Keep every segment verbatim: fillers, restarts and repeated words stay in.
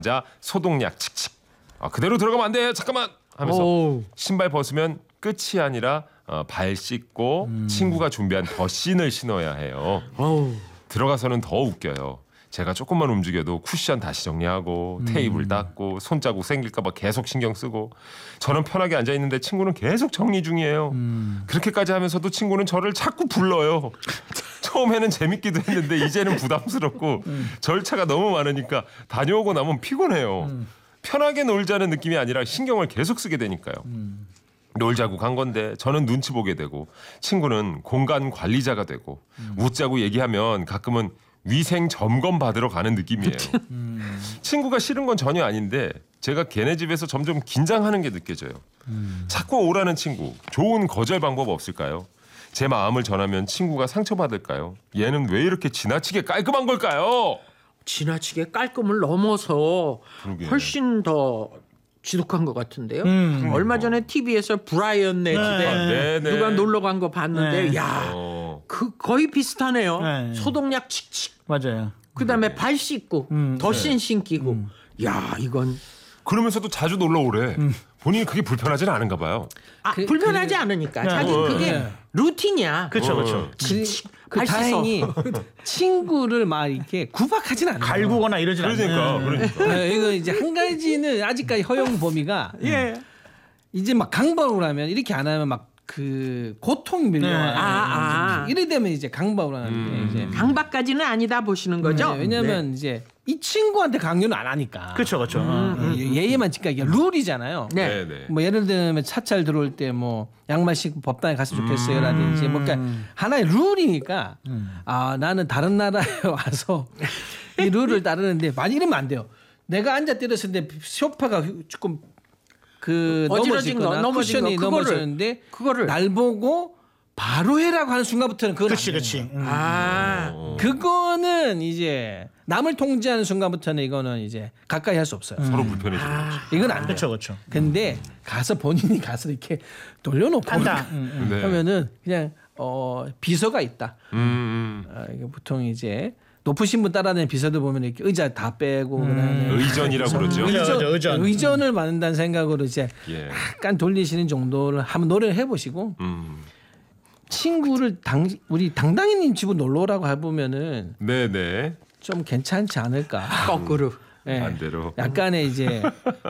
자 소독약 칙칙. 아, 그대로 들어가면 안 돼. 잠깐만 하면서 오. 신발 벗으면 끝이 아니라 어, 발 씻고 음. 친구가 준비한 더신을 신어야 해요. 어우. 들어가서는 더 웃겨요. 제가 조금만 움직여도 쿠션 다시 정리하고 음. 테이블 닦고 손자국 생길까 봐 계속 신경 쓰고 저는 편하게 앉아 있는데 친구는 계속 정리 중이에요. 음. 그렇게까지 하면서도 친구는 저를 자꾸 불러요. 처음에는 재밌기도 했는데 이제는 부담스럽고 음. 절차가 너무 많으니까 다녀오고 나면 피곤해요. 음. 편하게 놀자는 느낌이 아니라 신경을 계속 쓰게 되니까요. 음. 놀자고 간 건데 저는 눈치 보게 되고 친구는 공간 관리자가 되고 음. 웃자고 얘기하면 가끔은 위생 점검 받으러 가는 느낌이에요. 음. 친구가 싫은 건 전혀 아닌데 제가 걔네 집에서 점점 긴장하는 게 느껴져요. 음. 자꾸 오라는 친구 좋은 거절 방법 없을까요? 제 마음을 전하면 친구가 상처받을까요? 얘는 왜 이렇게 지나치게 깔끔한 걸까요? 지나치게 깔끔을 넘어서 그러게. 훨씬 더 지독한 것 같은데요. 음. 얼마 전에 티비에서 브라이언 네 집에 아, 네네. 누가 놀러 간 거 봤는데 네. 야, 어, 그 거의 비슷하네요. 네. 소독약 칙칙. 맞아요. 그다음에 발 씻고 음. 더신 신기고. 야, 이건 그러면서도 자주 놀러 오래. 음. 본인이 그게 불편하지는 않은가 봐요. 아, 그- 불편하지 않으니까. 네. 자기 어, 그게 네. 루틴이야. 그렇죠, 그렇죠. 그, 그 발 씻어. 다행히 친구를 막 이렇게 구박하진 않아요. 갈구거나 이러진 않아요. 그러니까 네. 그러니까. 네, 이거 이제 한 가지는 아직까지 허용 범위가 예. 이제 막 강박을 하면 이렇게 안 하면 막 그 고통이 밀려와요. 네. 아, 아. 이래 되면 이제 강박을 하는데 음. 이제 강박까지는 아니다 보시는 거죠? 네, 왜냐면 이제 이 친구한테 강요는 안 하니까. 그렇죠, 그렇죠. 예, 예의만 지키니까 이게 룰이잖아요. 네. 네네. 뭐 예를 들면 차찰 들어올 때 뭐 양말 신고 법당에 갔으면 좋겠어요라든지 뭐 그러니까 하나의 룰이니까 아 나는 다른 나라에 와서 이 룰을 따르는데 많이 이러면 안 돼요. 내가 앉아 때렸을 때 소파가 조금 그 어지러진 거, 넘어지거나 넘어진 쿠션이 거, 그거를- 넘어졌는데 그거를 날 보고 바로 해라고 하는 순간부터는 그건 그렇지, 안 그렇지. 되는 음. 아. 어, 거예요. 그거는 이제 남을 통제하는 순간부터는 이거는 이제 가까이 할 수 없어요. 서로 불편해지는 아. 거죠. 이건 안 돼요. 그렇죠, 그렇죠. 근데 가서 본인이 가서 이렇게 돌려놓고 한다. 음, 네. 하면은 그냥 어 비서가 있다. 음, 음. 아, 이게 보통 이제 높으신 분 따라다니는 비서들 보면 이렇게 의자 다 빼고 그다음에 의전이라고 그러죠. 의전. 의전, 의전. 의전을 받는다는 생각으로 이제 예. 약간 돌리시는 정도를 한번 노력을 해보시고 음. 친구를 당 우리 당당히님 집으로 놀러 오라고 해보면은 네네. 좀 괜찮지 않을까. 거꾸로. 예. 반대로. 약간의 이제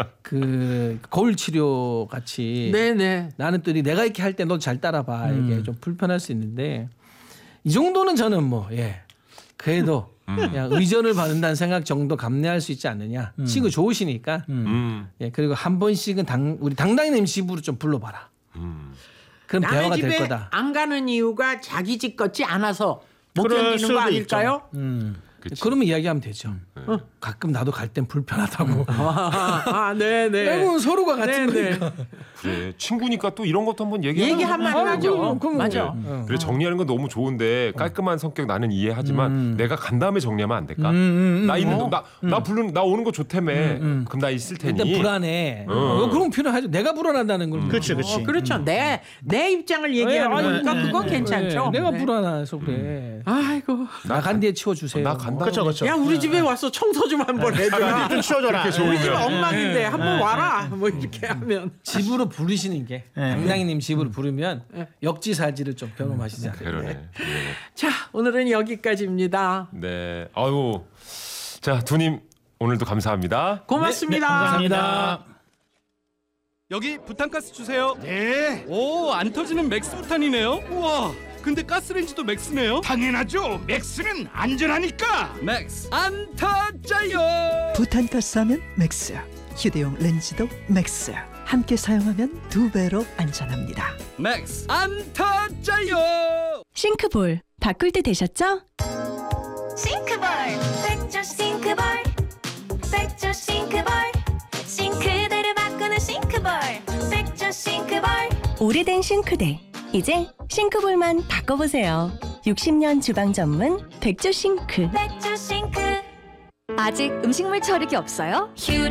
그 거울 치료 같이 네네. 나는 또 내가 이렇게 할 때 너 잘 따라봐 이게 좀 불편할 수 있는데 이 정도는 저는 뭐 예 그래도 그냥 의전을 받는다는 생각 정도 감내할 수 있지 않느냐. 친구 좋으시니까 음. 예 그리고 한 번씩은 당 우리 당당히님 집으로 좀 불러봐라. 음. 그럼 남의 대화가 집에 될 거다. 안 가는 이유가 자기 집 같지 않아서 못 그럴 견디는 수도 거 아닐까요? 음. 그치. 그러면 이야기하면 되죠. 어, 가끔 나도 갈 땐 불편하다고. 아, 아, 네네. 결국은 서로가 같은 네네. 거니까. 그래 친구니까 또 이런 것도 한번 얘기하는 얘기 거죠. 한마디 하죠. 그럼, 그럼 맞아. 어. 그래 정리하는 건 너무 좋은데 깔끔한 성격 나는 이해하지만 내가 간 다음에 정리하면 안 될까? 나 있는 나 나 부르는 나 오는 거 좋다며. 그럼 나 있을 테니. 일단 불안해. 어. 어, 그럼 필요하죠. 내가 불안하다는 걸. 그렇지, 그렇지. 어, 그렇죠. 내, 내 입장을 얘기하는 아니, 거니까 네, 그건 네, 괜찮죠. 네, 내가 네. 불안해서 그래. 아이고. 나간 뒤에 치워주세요. 나 간다. 그렇죠, 그렇죠. 야, 우리 집에 와서 청소 좀 한번 해줘라. 좀 치워줘라. 우리 집 엉망인데 한번 와라. 뭐 이렇게 하면. 집으로 부르시는 게 당당히님 집으로 부르면 역지사지를 좀 경험하시지 않아요. 그러네. 네. 자, 오늘은 여기까지입니다. 네. 아유. 자, 두님 오늘도 감사합니다. 고맙습니다. 감사합니다. 여기 부탄가스 주세요. 네. 오, 안 터지는 맥스 부탄이네요. 우와. 근데 가스레인지도 맥스네요. 당연하죠. 맥스는 안전하니까. 맥스 안 터져요. 부탄가스 하면 맥스, 휴대용 렌즈도 맥스. 함께 사용하면 두 배로 안전합니다. 맥스 안 터져요. 싱크볼 바꿀 때 되셨죠? 싱크볼 백조 싱크볼 백조 싱크볼 싱크대를 바꾸는 싱크볼 백조 싱크볼 오래된 싱크대 이제 싱크볼만 바꿔보세요. 육십 년 주방 전문 백조 싱크. 백조 싱크 아직 음식물 처리기 없어요? 휴